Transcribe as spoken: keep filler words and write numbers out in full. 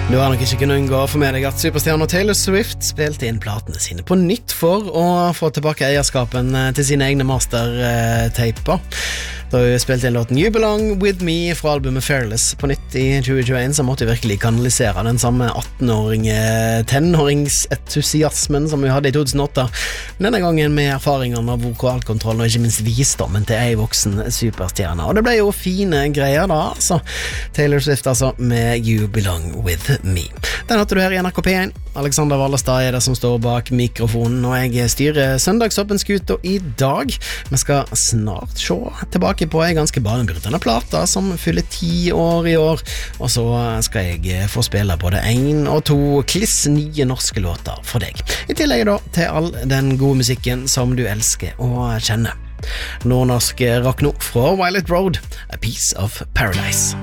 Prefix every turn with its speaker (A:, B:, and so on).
A: Du har nok ikke kunnet unngå å få med deg at superstjernen Taylor Swift spilte inn platene sine på nytt for å få tilbake eierskapen til sine egne mastertaper. Da hun spilte inn låten You Belong With Me fra albumet Fearless på nytt i tjue tjueen, så måtte hun virkelig kanalisere den samme atten-åring tenåringsentusiasmen som hun hadde i to tusen og åtte. Denne gangen med erfaringene av vokalkontroll og ikke minst visdommen til ei voksen superstjerne. Og det ble jo fine greier da, altså. Taylor Swift altså med You Belong With Me. Den hørte du her i N R K P én. Alexander Wallestad er det som står bak mikrofonen, og jeg styrer søndagsåpen skuta i dag. Vi skal snart se tilbake på en ganske banebrytende plata som fyller ti år i år, og så skal jeg få spille både en og to kliss nye norske låter for deg. I tillegg da til all den gode musikken som du elsker å kjenne. Nordnorsk rock nå fra Violet Road, A Piece of Paradise.